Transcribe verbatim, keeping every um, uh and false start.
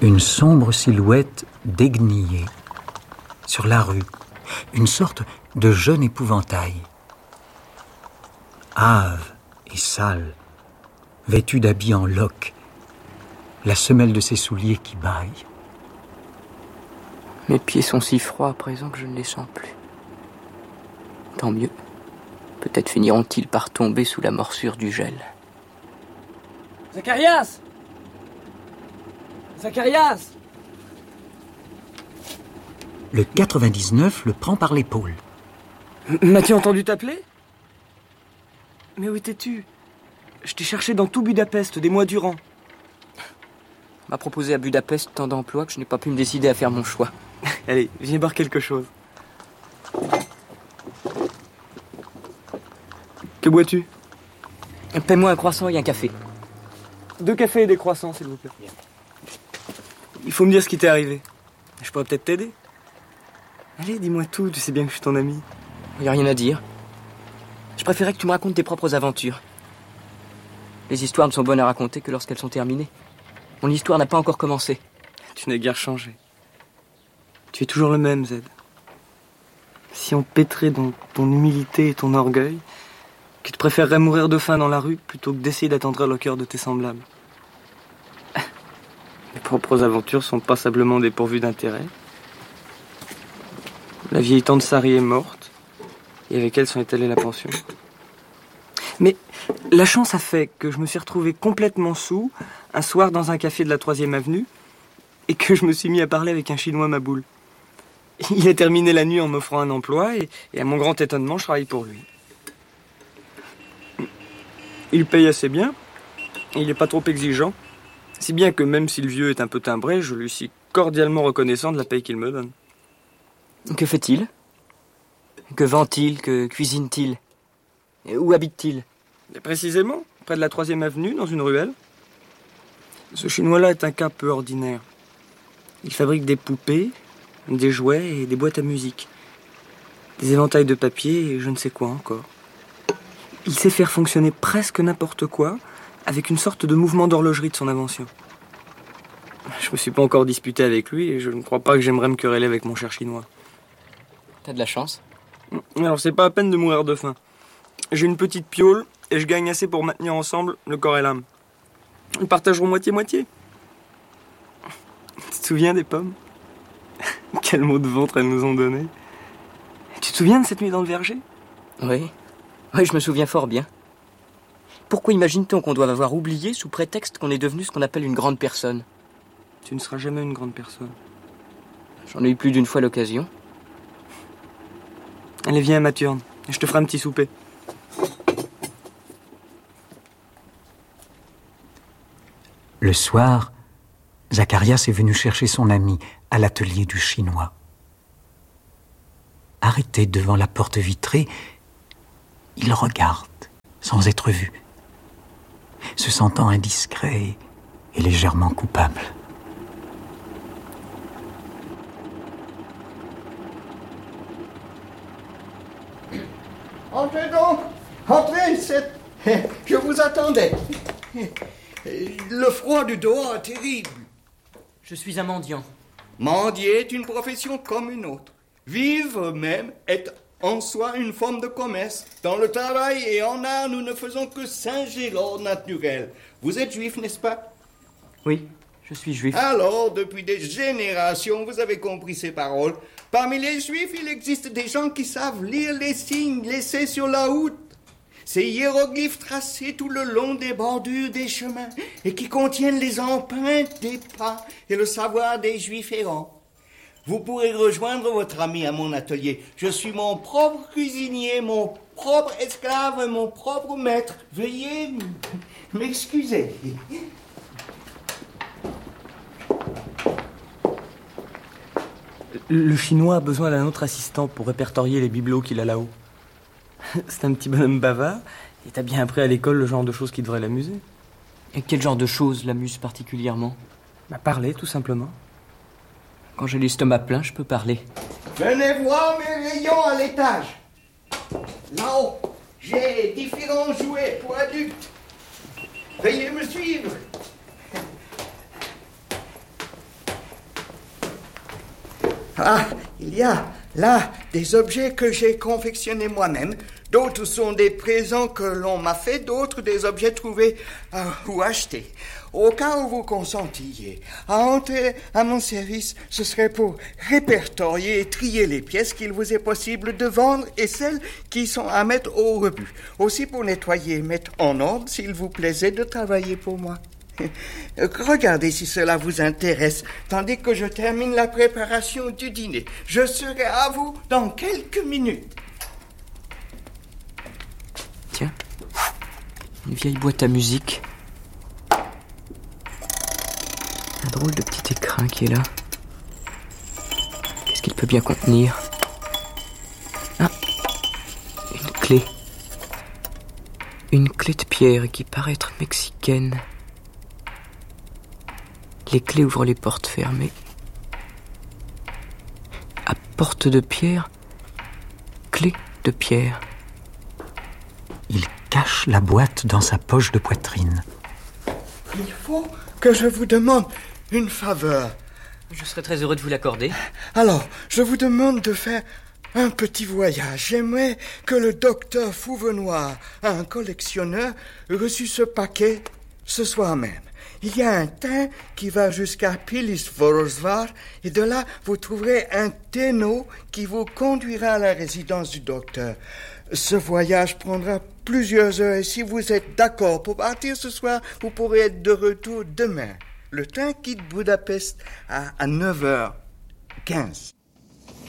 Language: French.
Une sombre silhouette déguenillée sur la rue, une sorte de jeune épouvantail. Hâve et sale, vêtu d'habits en loques, la semelle de ses souliers qui bâille. Mes pieds sont si froids à présent que je ne les sens plus. Tant mieux. Peut-être finiront-ils par tomber sous la morsure du gel. Zacharias! Zacharias! Le quatre-vingt-dix-neuf le prend par l'épaule. M'as-tu entendu t'appeler? Mais où étais-tu? Je t'ai cherché dans tout Budapest, des mois durant. On m'a proposé à Budapest tant d'emplois que je n'ai pas pu me décider à faire mon choix. Allez, viens boire quelque chose. Que bois-tu? Paie-moi un croissant et un café. Deux cafés et des croissants, s'il vous plaît. Il faut me dire ce qui t'est arrivé. Je pourrais peut-être t'aider. Allez, dis-moi tout, tu sais bien que je suis ton ami. Il n'y a rien à dire. Je préférais que tu me racontes tes propres aventures. Les histoires ne sont bonnes à raconter que lorsqu'elles sont terminées. Mon histoire n'a pas encore commencé. Tu n'as guère changé. Tu es toujours le même, Zed. Si on pétrait dans ton humilité et ton orgueil, que tu préférerais mourir de faim dans la rue plutôt que d'essayer d'attendrir le cœur de tes semblables. Mes propres aventures sont passablement dépourvues d'intérêt. La vieille tante Sari est morte, et avec elle s'en est allée la pension. Mais la chance a fait que je me suis retrouvé complètement saoul un soir dans un café de la troisième avenue et que je me suis mis à parler avec un Chinois maboule. Il a terminé la nuit en m'offrant un emploi et, et à mon grand étonnement, je travaille pour lui. Il paye assez bien, et il n'est pas trop exigeant, si bien que même si le vieux est un peu timbré, je lui suis cordialement reconnaissant de la paye qu'il me donne. Que fait-il? Que vend-il? Que cuisine-t-il? Et où habite-t-il? Et précisément, près de la troisième avenue, dans une ruelle. Ce Chinois-là est un cas peu ordinaire. Il fabrique des poupées, des jouets et des boîtes à musique. Des éventails de papier et je ne sais quoi encore. Il sait faire fonctionner presque n'importe quoi avec une sorte de mouvement d'horlogerie de son invention. Je me suis pas encore disputé avec lui et je ne crois pas que j'aimerais me quereller avec mon cher Chinois. T'as de la chance. Alors c'est pas à peine de mourir de faim. J'ai une petite piole et je gagne assez pour maintenir ensemble le corps et l'âme. Ils partageront moitié-moitié. Tu te souviens des pommes? Quel mot de ventre elles nous ont donné. Tu te souviens de cette nuit dans le verger? Oui. Oui, je me souviens fort bien. Pourquoi imagine-t-on qu'on doit avoir oublié sous prétexte qu'on est devenu ce qu'on appelle une grande personne? Tu ne seras jamais une grande personne. J'en ai eu plus d'une fois l'occasion. Allez, viens à Mathurne, et je te ferai un petit souper. Le soir, Zacharias est venu chercher son ami à l'atelier du Chinois. Arrêté devant la porte vitrée, il regarde, sans être vu, se sentant indiscret et légèrement coupable. Entrez donc, entrez, c'est... je vous attendais. Le froid du dehors est terrible. Je suis un mendiant. Mendier est une profession comme une autre. Vivre même est en soi une forme de commerce. Dans le travail et en art, nous ne faisons que singer l'ordre naturel. Vous êtes juif, n'est-ce pas? Oui, je suis juif. Alors, depuis des générations, vous avez compris ces paroles. Parmi les juifs, il existe des gens qui savent lire les signes laissés sur la route. Ces hiéroglyphes tracés tout le long des bordures des chemins et qui contiennent les empreintes des pas et le savoir des juifs errants. Vous pourrez rejoindre votre ami à mon atelier. Je suis mon propre cuisinier, mon propre esclave, mon propre maître. Veuillez m'excuser. Le Chinois a besoin d'un autre assistant pour répertorier les bibelots qu'il a là-haut. C'est un petit bonhomme bavard, et t'as bien appris à l'école le genre de choses qui devrait l'amuser. Et quel genre de choses l'amuse particulièrement? Bah, parler, tout simplement. Quand j'ai l'estomac plein, je peux parler. Venez voir mes rayons à l'étage. Là-haut, j'ai différents jouets pour adultes. Veuillez me suivre. Ah, il y a là des objets que j'ai confectionnés moi-même. D'autres sont des présents que l'on m'a fait, d'autres des objets trouvés euh, ou achetés. Au cas où vous consentiez à entrer à mon service, ce serait pour répertorier et trier les pièces qu'il vous est possible de vendre et celles qui sont à mettre au rebut. Aussi pour nettoyer et mettre en ordre, s'il vous plaisait de travailler pour moi. Regardez si cela vous intéresse, tandis que je termine la préparation du dîner. Je serai à vous dans quelques minutes. Tiens, une vieille boîte à musique. Un drôle de petit écrin qui est là. Qu'est-ce qu'il peut bien contenir? Ah, une clé. Une clé de pierre qui paraît être mexicaine. Les clés ouvrent les portes fermées. À porte de pierre, clé de pierre. Il cache la boîte dans sa poche de poitrine. Il faut que je vous demande une faveur. Je serais très heureux de vous l'accorder. Alors, je vous demande de faire un petit voyage. J'aimerais que le docteur Fouvenoir, un collectionneur, reçût ce paquet ce soir même. Il y a un train qui va jusqu'à Pilisvorosvar et de là, vous trouverez un traîneau qui vous conduira à la résidence du docteur. Ce voyage prendra plusieurs heures et si vous êtes d'accord pour partir ce soir, vous pourrez être de retour demain. Le train quitte Budapest à, à neuf heures quinze.